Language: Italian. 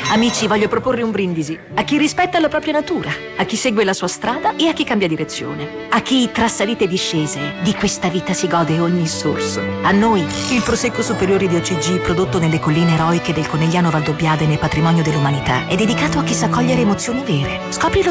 Amici, voglio proporre un brindisi a chi rispetta la propria natura, a chi segue la sua strada e a chi cambia direzione, a chi tra salite e discese di questa vita si gode ogni sorso. A noi, il Prosecco Superiore di OCG, prodotto nelle colline eroiche del Conegliano Valdobbiadene, patrimonio dell'umanità, è dedicato a chi sa cogliere emozioni vere. Scoprilo